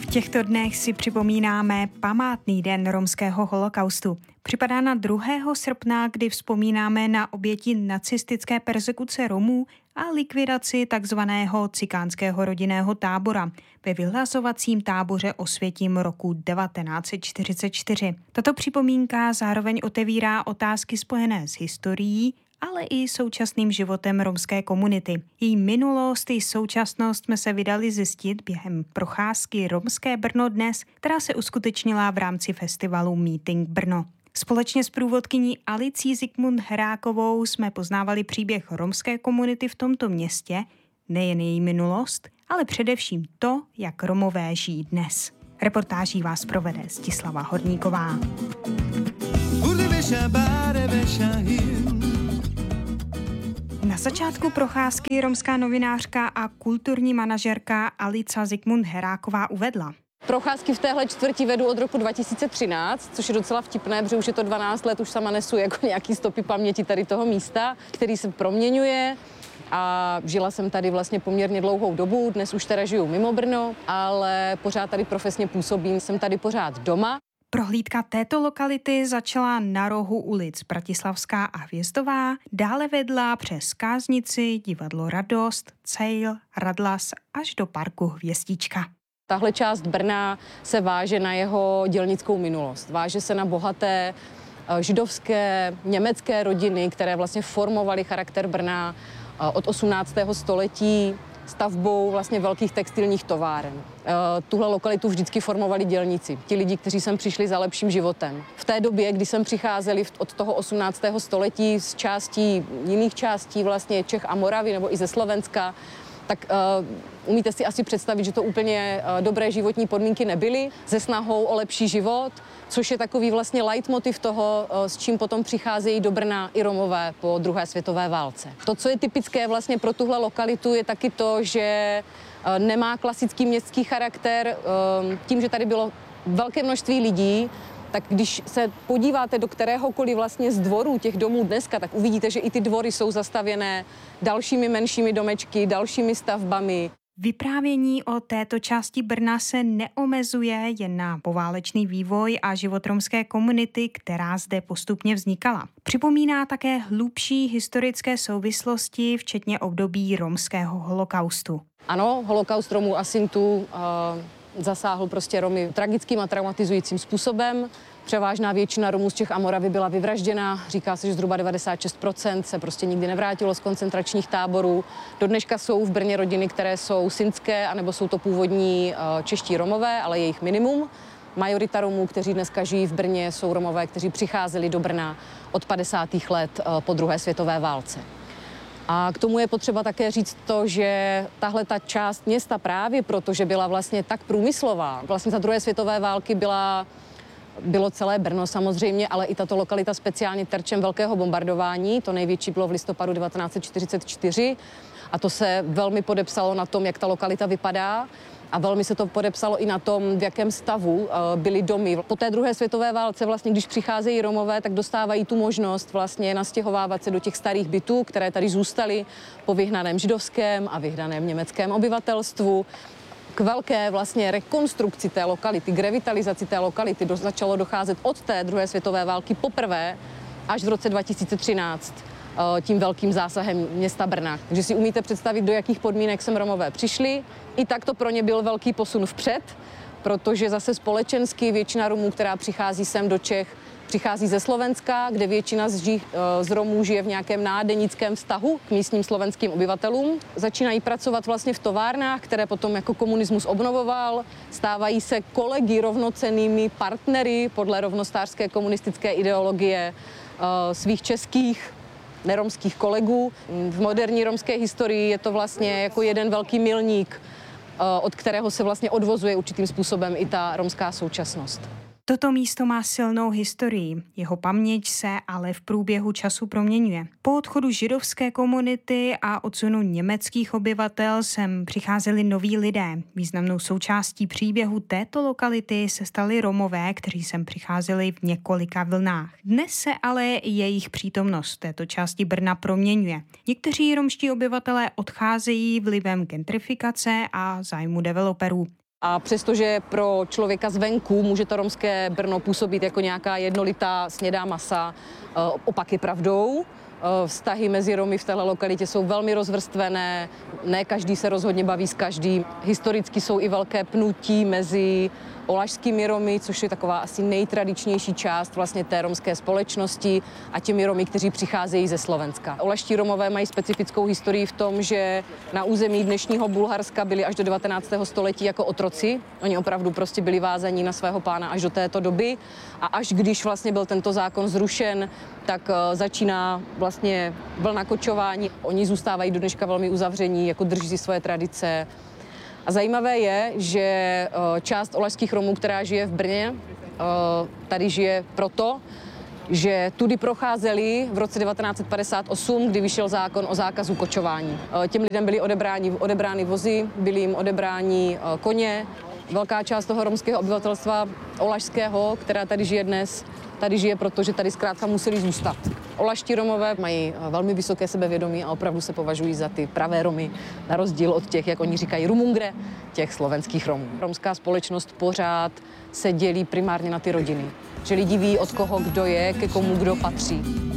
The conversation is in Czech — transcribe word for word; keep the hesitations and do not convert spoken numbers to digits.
V těchto dnech si připomínáme památný den romského holokaustu. Připadá na druhého srpna, kdy vzpomínáme na oběti nacistické perzekuce Romů a likvidaci takzvaného cikánského rodinného tábora ve vyhlazovacím táboře Osvětim roku devatenáct set čtyřicet čtyři. Tato připomínka zároveň otevírá otázky spojené s historií, ale i současným životem romské komunity. Její minulost i současnost jsme se vydali zjistit během procházky Romské Brno dnes, která se uskutečnila v rámci festivalu Meeting Brno. Společně s průvodkyní Alicí Zikmund Herákovou jsme poznávali příběh romské komunity v tomto městě, nejen její minulost, ale především to, jak Romové žijí dnes. Reportáží vás provede Stislava Horníková. Na začátku procházky romská novinářka a kulturní manažerka Alica Zikmund Heráková uvedla. Procházky v téhle čtvrti vedu od roku dva tisíce třináct, což je docela vtipné, protože už je to dvanáct let, už sama nesu jako nějaký stopy paměti tady toho místa, který se proměňuje. A žila jsem tady vlastně poměrně dlouhou dobu, dnes už teda žiju mimo Brno, ale pořád tady profesně působím, jsem tady pořád doma. Prohlídka této lokality začala na rohu ulic Bratislavská a Hvězdová, dále vedla přes Káznici, divadlo Radost, Cejl, Radlas až do parku Hvězdička. Tahle část Brna se váže na jeho dělnickou minulost. Váže se na bohaté židovské, německé rodiny, které vlastně formovaly charakter Brna od osmnáctého století stavbou vlastně velkých textilních továren. Tuhle lokalitu vždycky formovali dělníci, ti lidi, kteří sem přišli za lepším životem. V té době, kdy sem přicházeli od toho osmnáctého století z částí, jiných částí vlastně Čech a Moravy nebo i ze Slovenska, tak uh, umíte si asi představit, že to úplně uh, dobré životní podmínky nebyly, se snahou o lepší život, což je takový vlastně leitmotiv toho, uh, s čím potom přicházejí do Brna i Romové po druhé světové válce. To, co je typické vlastně pro tuhle lokalitu, je taky to, že uh, nemá klasický městský charakter. Uh, tím, že tady bylo velké množství lidí, tak když se podíváte do kteréhokoliv vlastně z dvorů těch domů dneska, tak uvidíte, že i ty dvory jsou zastavěné dalšími menšími domečky, dalšími stavbami. Vyprávění o této části Brna se neomezuje jen na poválečný vývoj a život romské komunity, která zde postupně vznikala. Připomíná také hlubší historické souvislosti, včetně období romského holokaustu. Ano, holokaust Romů a Sintů uh... zasáhl prostě Romy tragickým a traumatizujícím způsobem. Převážná většina Romů z Čech a Moravy byla vyvražděna. Říká se, že zhruba devadesát šest procent se prostě nikdy nevrátilo z koncentračních táborů. Do dneška jsou v Brně rodiny, které jsou sintské, anebo jsou to původní čeští Romové, ale je jich minimum. Majorita Romů, kteří dneska žijí v Brně, jsou Romové, kteří přicházeli do Brna od padesátých let po druhé světové válce. A k tomu je potřeba také říct to, že tahle ta část města právě proto, že byla vlastně tak průmyslová, vlastně za druhé světové války byla, bylo celé Brno samozřejmě, ale i tato lokalita speciálně terčem velkého bombardování. To největší bylo v listopadu devatenáct set čtyřicet čtyři a to se velmi podepsalo na tom, jak ta lokalita vypadá. A velmi se to podepsalo i na tom, v jakém stavu byly domy. Po té druhé světové válce, vlastně, když přicházejí Romové, tak dostávají tu možnost vlastně nastěhovávat se do těch starých bytů, které tady zůstaly po vyhnaném židovském a vyhnaném německém obyvatelstvu. K velké vlastně rekonstrukci té lokality, k revitalizaci té lokality do, začalo docházet od té druhé světové války poprvé až v roce dva tisíce třináct. Tím velkým zásahem města Brna. Takže si umíte představit, do jakých podmínek sem Romové přišli. I tak to pro ně byl velký posun vpřed, protože zase společensky většina Romů, která přichází sem do Čech, přichází ze Slovenska, kde většina z, ži, z Romů žije v nějakém nádenickém vztahu k místním slovenským obyvatelům. Začínají pracovat vlastně v továrnách, které potom jako komunismus obnovoval. Stávají se kolegy rovnocennými partnery podle rovnostářské komunistické ideologie svých českých neromských kolegů. V moderní romské historii je to vlastně jako jeden velký milník, od kterého se vlastně odvozuje určitým způsobem i ta romská současnost. Toto místo má silnou historii, jeho paměť se ale v průběhu času proměňuje. Po odchodu židovské komunity a odsunu německých obyvatel sem přicházeli noví lidé. Významnou součástí příběhu této lokality se stali Romové, kteří sem přicházeli v několika vlnách. Dnes se ale jejich přítomnost v této části Brna proměňuje. Někteří romští obyvatelé odcházejí vlivem gentrifikace a zájmu developerů. A přestože pro člověka zvenku může to romské Brno působit jako nějaká jednolitá snědá masa, opak je pravdou. Vztahy mezi Romy v této lokalitě jsou velmi rozvrstvené, ne každý se rozhodně baví s každým. Historicky jsou i velké pnutí mezi olašskými Romy, což je taková asi nejtradičnější část vlastně té romské společnosti, a těmi Romy, kteří přicházejí ze Slovenska. Olaští Romové mají specifickou historii v tom, že na území dnešního Bulharska byli až do devatenáctého století jako otroci. Oni opravdu prostě byli vázaní na svého pána až do této doby, a až když vlastně byl tento zákon zrušen, tak začíná vlastně vlna kočování. Oni zůstávají do dneška velmi uzavření, jako drží si svoje tradice. A zajímavé je, že část olašských Romů, která žije v Brně, tady žije proto, že tudy procházeli v roce devatenáct set padesát osm, kdy vyšel zákon o zákazu kočování. Těm lidem byly odebráni, odebrány vozy, byly jim odebráni koně. Velká část toho romského obyvatelstva olašského, která tady žije dnes, tady žije proto, že tady zkrátka museli zůstat. Olaští Romové mají velmi vysoké sebevědomí a opravdu se považují za ty pravé Romy, na rozdíl od těch, jak oni říkají, rumungre, těch slovenských Romů. Romská společnost pořád se dělí primárně na ty rodiny, že lidi ví, od koho kdo je, ke komu kdo patří.